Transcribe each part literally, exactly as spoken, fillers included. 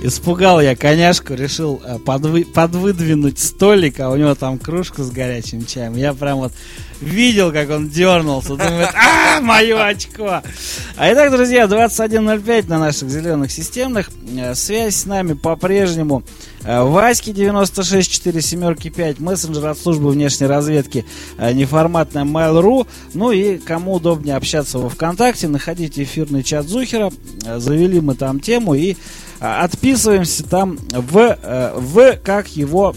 Испугал я коняшку, решил подвы- подвыдвинуть столик, а у него там кружка с горячим чаем. Я прям вот видел, как он дернулся, думает, а, мое очко. А итак, друзья, двадцать один ноль пять на наших зеленых системных. Связь с нами по-прежнему. Васьки девяносто шесть четыре семерки пять, мессенджер от службы внешней разведки неформатная Mail.ru. Ну и кому удобнее общаться во ВКонтакте, находите эфирный чат Зухера. Завели мы там тему и отписываемся там в, в как его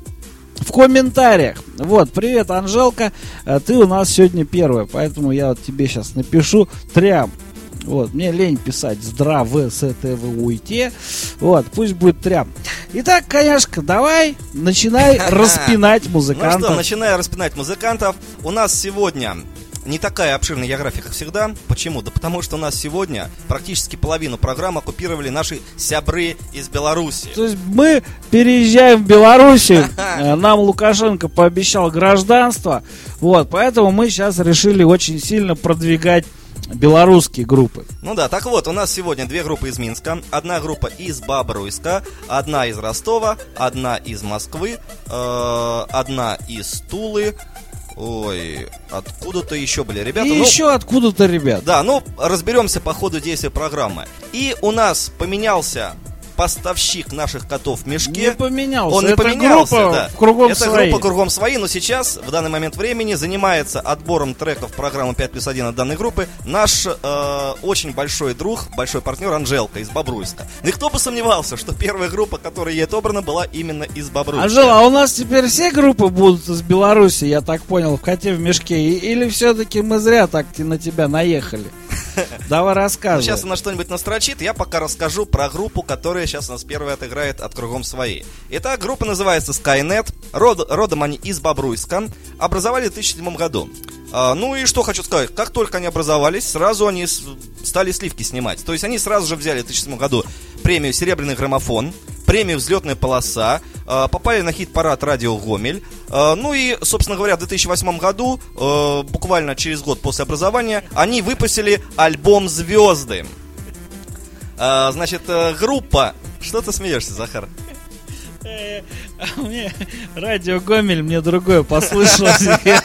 в комментариях. Вот, привет, Анжелка, ты у нас сегодня первая, поэтому я вот тебе сейчас напишу трям. Вот, мне лень писать здраво с этого уйти. Вот, пусть будет трям. Итак, коняшка, давай начинай распинать музыкантов. Ну что, начинаю распинать музыкантов. У нас сегодня не такая обширная география, как всегда. Почему? Да потому что у нас сегодня практически половину программы оккупировали наши сябры из Беларуси. То есть мы переезжаем в Белоруссию. Нам Лукашенко пообещал гражданство. Вот, поэтому мы сейчас решили очень сильно продвигать белорусские группы. Ну да, так вот, у нас сегодня две группы из Минска, одна группа из Бобруйска, одна из Ростова, одна из Москвы, э, одна из Тулы. Ой, откуда-то еще были ребята. И ну, еще откуда-то ребята. Да, ну разберемся по ходу действия программы. И у нас поменялся поставщик наших котов в мешке. Не поменялся. Он не Это поменялся, группа да. кругом Это свои. группа кругом свои, но сейчас, в данный момент времени, занимается отбором треков программы пять плюс один от данной группы наш э, очень большой друг, большой партнер Анжелка из Бобруйска. Ну и кто бы сомневался, что первая группа, которая ей отобрана, была именно из Бобруйска. Анжела, а у нас теперь все группы будут из Беларуси, я так понял, в коте в мешке. Или все-таки мы зря так на тебя наехали? Давай рассказывай. Ну, сейчас она что-нибудь настрочит, я пока расскажу про группу, которая сейчас у нас первая отыграет от кругом свои. Итак, группа называется Skynet, Род, родом они из Бобруйска, образовали в две тысячи седьмом году. А, ну и что хочу сказать, как только они образовались, сразу они с, стали сливки снимать. То есть они сразу же взяли в две тысячи седьмом году премию «Серебряный граммофон», премию «Взлетная полоса», э, попали на хит-парад «Радио Гомель». Э, ну и, собственно говоря, в две тысячи восьмом году, э, буквально через год после образования, они выпустили альбом «Звезды». Э, значит, э, группа... Что ты смеешься, Захар? А мне радио Гомель, мне другое послышалось.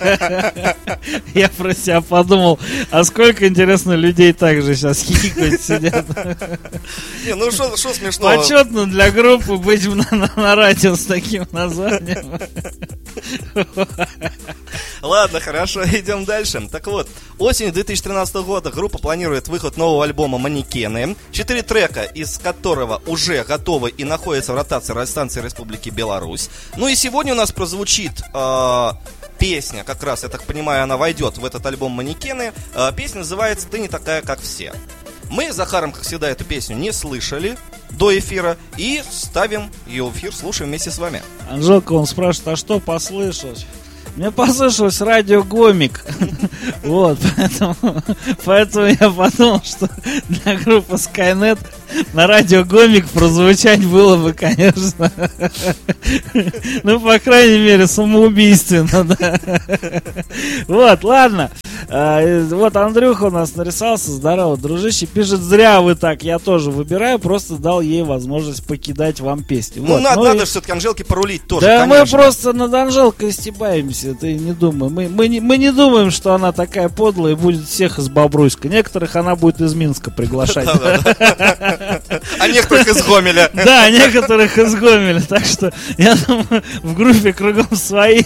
Я про себя подумал, а сколько, интересно, людей так же сейчас хихикают, сидят. Не, ну что смешного? Почетно для группы быть на, на, на радио с таким названием. Ладно, хорошо, идем дальше. Так вот, осенью две тысячи тринадцатого года группа планирует выход нового альбома «Манекены», четыре трека из которого уже готовы и находятся в ротации радиостанции Республики Беларусь. Ну и сегодня у нас прозвучит э, песня, как раз, я так понимаю, она войдет в этот альбом «Манекены». Э, песня называется «Ты не такая, как все». Мы с Захаром, как всегда, эту песню не слышали до эфира и ставим ее в эфир, слушаем вместе с вами. Анжелка, он спрашивает, а что послышалось? Мне послышалось радио Гомик. Вот, поэтому, поэтому я подумал, что для группы Skynet на радио Гомик прозвучать было бы, конечно, ну, по крайней мере, самоубийственно, да. Вот, ладно. А, вот Андрюха у нас нарисовался. Здорово, дружище. Пишет, зря вы так, я тоже выбираю. Просто дал ей возможность покидать вам песни. Ну, вот. надо, ну надо и... все-таки Анжелке порулить тоже, Да, конечно. мы просто над Анжелкой стебаемся. Ты не думай. Мы, мы, не, мы не думаем, что она такая подлая и будет всех из Бобруйска. Некоторых она будет из Минска приглашать. А некоторых из Гомеля. Да, некоторых из Гомеля. Так что, я думаю, в группе кругом свои.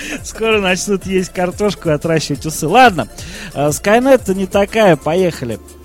Скоро начнут есть картошку и отращивать усы. Ладно, Skynet-то не такая, поехали.